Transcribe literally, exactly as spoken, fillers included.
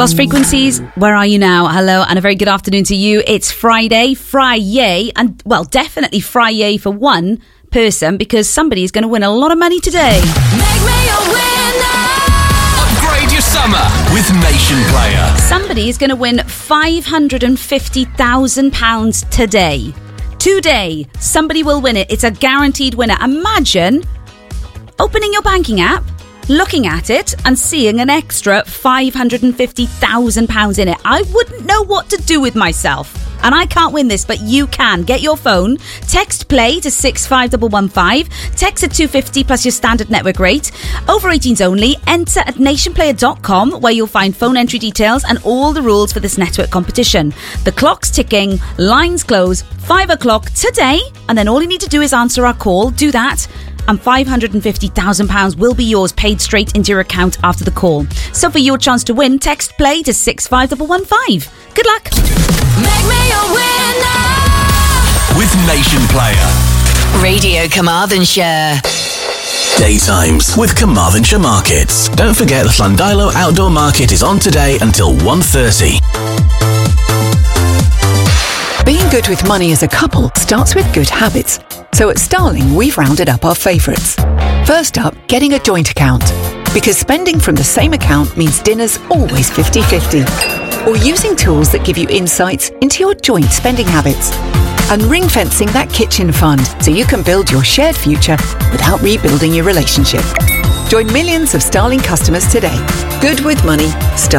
Lost Frequencies, where are you now? Hello, and a very good afternoon to you. It's Friday, Fry-yay, and, well, definitely Fry-yay for one person, because somebody is going to win a lot of money today. Make me a winner! Upgrade your summer with Nation Player. Somebody is going to win five hundred fifty thousand pounds today. Today, somebody will win it. It's a guaranteed winner. Imagine opening your banking app, looking at it and seeing an extra five hundred fifty thousand pounds in it. I wouldn't know what to do with myself. And I can't win this, but you can. Get your phone, text play to six five one one five, text at two fifty plus your standard network rate. Over eighteens only. Enter at nation player dot com, where you'll find phone entry details and all the rules for this network competition. The clock's ticking, lines close, five o'clock today, and then all you need to do is answer our call. Do that, and five hundred fifty thousand pounds will be yours, paid straight into your account after the call. So for your chance to win, text play to six five one one five. Good luck. Make me a winner! With Nation Player. Radio Carmarthenshire. Daytimes with Carmarthenshire Markets. Don't forget the Llandilo Outdoor Market is on today until one thirty. Being good with money as a couple starts with good habits. So at Starling, we've rounded up our favourites. First up, getting a joint account. Because spending from the same account means dinner's always fifty-fifty. Or using tools that give you insights into your joint spending habits. And ring-fencing that kitchen fund so you can build your shared future without rebuilding your relationship. Join millions of Starling customers today. Good with money, Starling.